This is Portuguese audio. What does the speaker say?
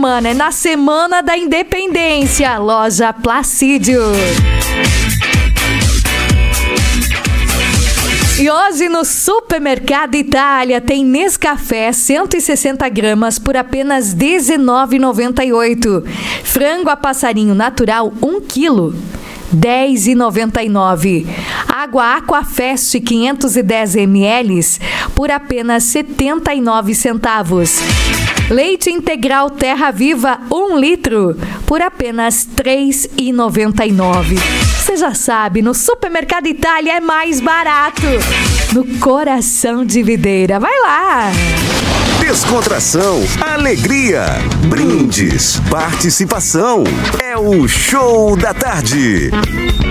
Descontração, alegria, brindes, participação. É o Show da Tarde.